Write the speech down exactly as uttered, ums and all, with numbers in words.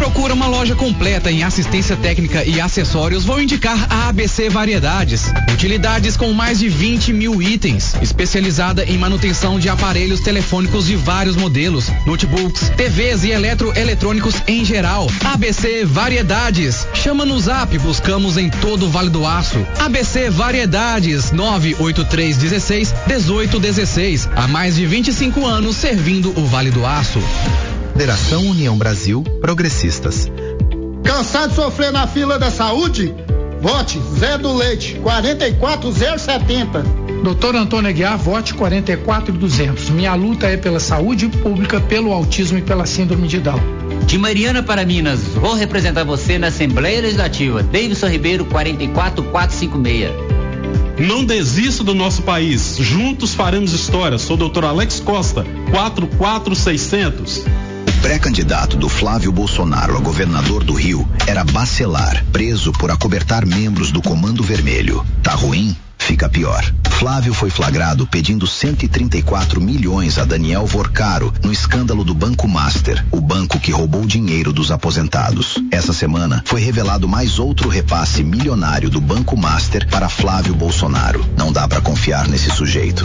procura uma loja completa em assistência técnica e acessórios, vou indicar a A B C Variedades. Utilidades com mais de vinte mil itens, especializada em manutenção de aparelhos telefônicos de vários modelos, notebooks, T Vs e eletroeletrônicos em geral. A B C Variedades. Chama no Zap, buscamos em todo o Vale do Aço. A B C Variedades, nove oito três um seis, um oito um seis. Há mais de vinte e cinco anos servindo o Vale do Aço. Federação União Brasil Progressistas. Cansado de sofrer na fila da saúde? Vote Zé do Leite, quatro quatro zero sete zero. Doutor Antônio Aguiar, vote quarenta e quatro duzentos. Minha luta é pela saúde pública, pelo autismo e pela síndrome de Down. De Mariana para Minas, vou representar você na Assembleia Legislativa. Davidson Ribeiro, quarenta e quatro quatrocentos e cinquenta e seis. Não desista do nosso país. Juntos faremos história. Sou o doutor Alex Costa, quatro quatro seis zero zero. O pré-candidato do Flávio Bolsonaro a governador do Rio era Bacelar, preso por acobertar membros do Comando Vermelho. Tá ruim? Fica pior. Flávio foi flagrado pedindo cento e trinta e quatro milhões a Daniel Vorcaro no escândalo do Banco Master, o banco que roubou dinheiro dos aposentados. Essa semana foi revelado mais outro repasse milionário do Banco Master para Flávio Bolsonaro. Não dá pra confiar nesse sujeito.